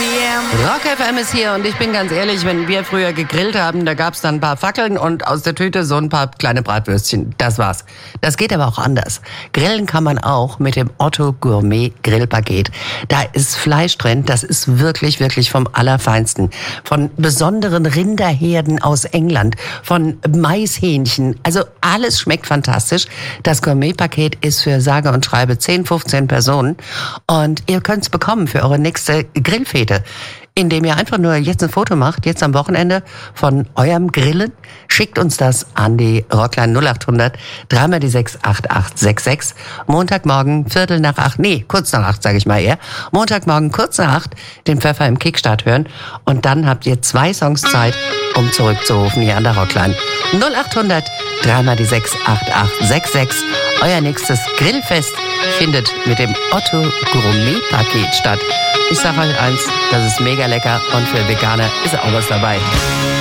Rock FM ist hier und ich bin ganz ehrlich, wenn wir früher gegrillt haben, da gab's dann ein paar Fackeln und aus der Tüte so ein paar kleine Bratwürstchen. Das war's. Das geht aber auch anders. Grillen kann man auch mit dem Otto Gourmet Grillpaket. Da ist Fleisch drin, das ist wirklich, wirklich vom Allerfeinsten. Von besonderen Rinderherden aus England, von Maishähnchen. Also alles schmeckt fantastisch. Das Gourmet-Paket ist für sage und schreibe 10, 15 Personen und ihr könnt's bekommen für eure nächste Grillfete, indem ihr einfach nur jetzt ein Foto macht, jetzt am Wochenende von eurem Grillen. Schickt uns das an die Rockline 0800 3 die 6 8866. Montagmorgen kurz nach 8 sage ich mal eher. Montagmorgen kurz nach 8 den Pfeffer im Kickstart hören und dann habt ihr 2 Songs Zeit, um zurückzurufen hier an der Rockline. 0800 3 die 6 8866. Euer nächstes Grillfest findet mit dem Otto Gourmet Paket statt. Ich sage euch eins, das ist mega lecker und für Veganer ist auch was dabei.